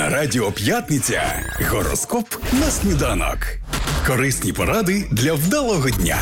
На Радіо П'ятниця гороскоп на сніданок. Корисні поради для вдалого дня.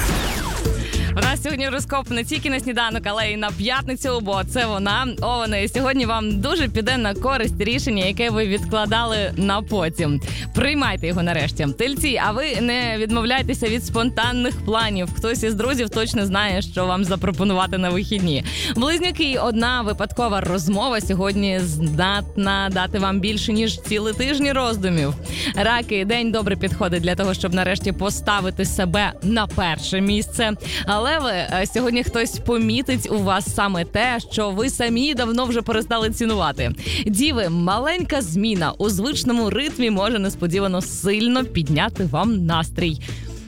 У нас сьогодні гороскоп не тільки на сніданок, але й на п'ятницю, бо це вона. Овни, сьогодні вам дуже піде на користь рішення, яке ви відкладали на потім. Приймайте його нарешті. Тельці, а ви не відмовляйтеся від спонтанних планів. Хтось із друзів точно знає, що вам запропонувати на вихідні. Близнюки, одна випадкова розмова сьогодні здатна дати вам більше, ніж цілий тиждень роздумів. Раки, день добре підходить для того, щоб нарешті поставити себе на перше місце. Але сьогодні хтось помітить у вас саме те, що ви самі давно вже перестали цінувати. Діви, маленька зміна у звичному ритмі може несподівано сильно підняти вам настрій.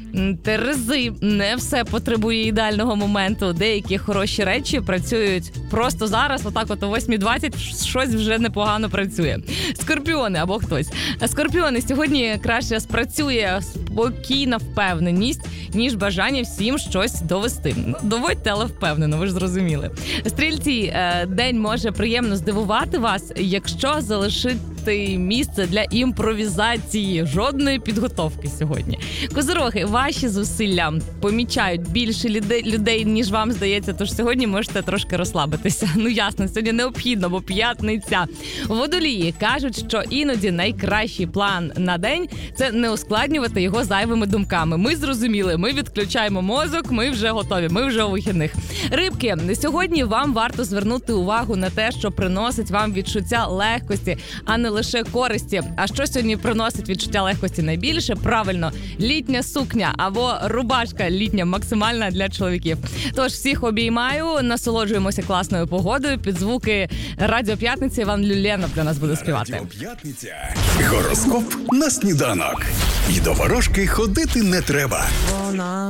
Терези, не все потребує ідеального моменту. Деякі хороші речі працюють просто зараз, отак от о 8:20 щось вже непогано працює. Скорпіони або хтось. Скорпіони, сьогодні краще спрацює спокійна впевненість, ніж бажання всім щось довести. Доводьте, але впевнено, ви ж зрозуміли. Стрільці, день може приємно здивувати вас, якщо залишити місце для імпровізації. Жодної підготовки сьогодні. Козироги, ваші зусилля помічають більше людей, ніж вам здається, тож сьогодні можете трошки розслабитися. Ну ясно, сьогодні необхідно, бо п'ятниця. Водолії кажуть, що іноді найкращий план на день – це не ускладнювати його зайвими думками. Ми зрозуміли, ми відключаємо мозок, ми вже готові, ми вже у вихідних. Рибки, сьогодні вам варто звернути увагу на те, що приносить вам відчуття легкості, а не лише користі. А що сьогодні приносить відчуття легкості найбільше? Правильно, літня сукня або рубашка літня максимальна для чоловіків. Тож всіх обіймаю, насолоджуємося класною погодою. Під звуки Радіо П'ятниці Іван Люленов для нас буде співати. Радіо П'ятниця. Гороскоп на сніданок. І до ворожки ходити не треба.